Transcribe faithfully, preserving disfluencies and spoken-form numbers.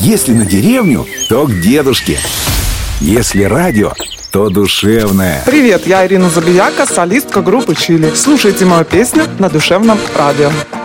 Если на деревню, то к дедушке. Если радио, то душевное. Привет, я Ирина Забияка, солистка группы «Чили». Слушайте мою песню на Душевном радио.